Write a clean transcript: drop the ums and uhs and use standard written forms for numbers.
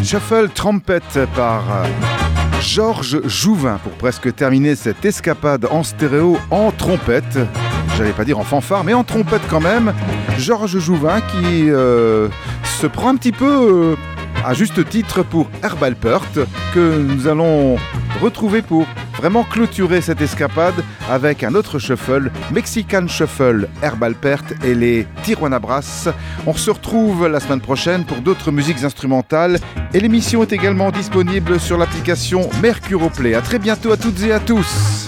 Shuffle Trumpet par Georges Jouvin pour presque terminer cette escapade en stéréo en trompette. J'allais pas dire en fanfare, mais en trompette quand même. Georges Jouvin qui se prend un petit peu à juste titre pour Herb Alpert, que nous allons retrouver pour vraiment clôturer cette escapade avec un autre shuffle, Mexican Shuffle, Herb Alpert et les Tijuana Brass. On se retrouve la semaine prochaine pour d'autres musiques instrumentales et l'émission est également disponible sur l'application Mercuroplay. À très bientôt à toutes et à tous.